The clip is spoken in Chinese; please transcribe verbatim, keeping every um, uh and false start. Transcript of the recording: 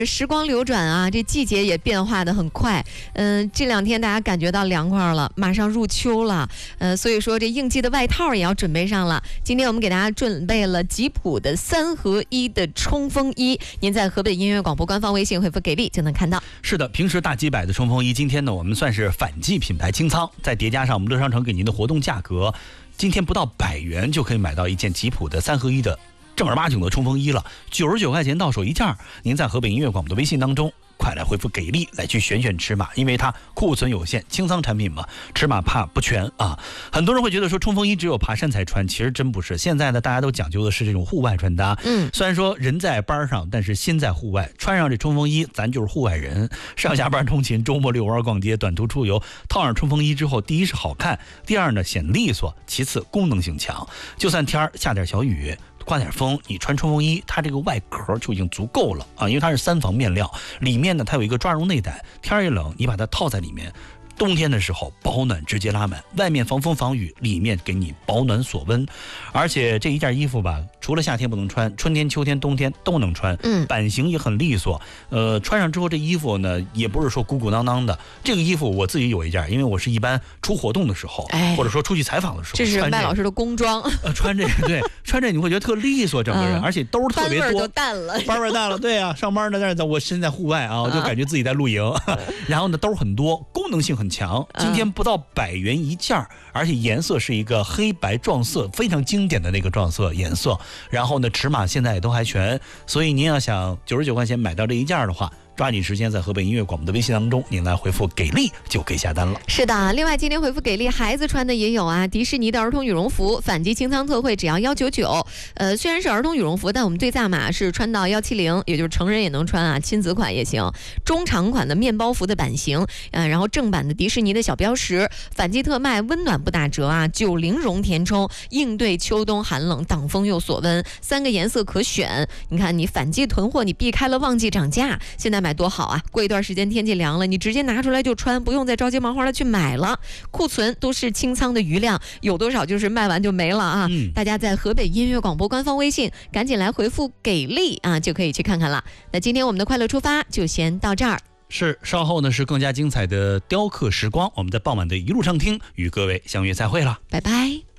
时光流转啊，这季节也变化的很快。嗯、呃，这两天大家感觉到凉快了，马上入秋了。呃，所以说这应季的外套也要准备上了。今天我们给大家准备了吉普的三合一的冲锋衣，您在河北音乐广播官方微信回复给力就能看到。 是的，平时大几百的冲锋衣，今天呢我们算是反季品牌清仓，再叠加上我们乐商城给您的活动价格，今天不到百元就可以买到一件吉普的三合一的正儿八经的冲锋衣了，九十九块钱到手一件。您在河北音乐广播的微信当中，快来回复给力来去选选尺码，因为它库存有限，清仓产品嘛，尺码怕不全啊。很多人会觉得说冲锋衣只有爬山才穿，其实真不是。现在呢，大家都讲究的是这种户外穿搭。嗯，虽然说人在班上，但是心在户外。穿上这冲锋衣，咱就是户外人。上下班通勤，周末遛弯、逛街、短途出游，套上冲锋衣之后，第一是好看，第二呢显利索，其次功能性强。就算天儿下点小雨，刮点风，你穿冲锋衣，它这个外壳就已经足够了啊，因为它是三防面料，里面呢它有一个抓绒内胆，天一冷你把它套在里面，冬天的时候保暖直接拉满，外面防风防雨，里面给你保暖锁温。而且这一件衣服吧，除了夏天不能穿，春天、秋天、冬天都能穿。嗯，版型也很利索。呃，穿上之后这衣服呢，也不是说鼓鼓囊囊的。这个衣服我自己有一件，因为我是一般出活动的时候，哎、或者说出去采访的时候， 这是麦老师的工装。 呃，穿这个对，穿这你会觉得特利索，整个人，嗯、而且兜特别多， 班味儿都淡了， 班味儿淡了。对啊，上班呢，但是我身在户外啊，我就感觉自己在露营。啊、然后呢，兜很多，功能性很强。今天不到百元一件，而且颜色是一个黑白撞色，非常经典的那个撞色颜色。然后呢，尺码现在也都还全，所以您要想九十九块钱买到这一件的话，抓紧时间在河北音乐广播的微信当中，您来回复给力就可以下单了。 是的，另外今天回复给力，孩子穿的也有啊，迪士尼的儿童羽绒服反季清仓特惠只要一九九。呃，虽然是儿童羽绒服，但我们最大码是穿到一七零，也就是成人也能穿啊，亲子款也行。中长款的面包服的版型，呃，然后正版的迪士尼的小标识，反季特卖，温暖不打折啊，九零绒填充，应对秋冬寒冷，挡风又锁温，三个颜色可选。你看，你反季囤货，你避开了旺季涨价，现在买多好啊！过一段时间天气凉了，你直接拿出来就穿，不用再着急忙慌的去买了。库存都是清仓的余量，有多少就是卖完就没了啊！嗯、大家在河北音乐广播官方微信赶紧来回复给力啊，就可以去看看了。那今天我们的快乐出发就先到这儿。 是，稍后呢是更加精彩的雕刻时光，我们在傍晚的一路上听与各位相约再会了， 拜拜。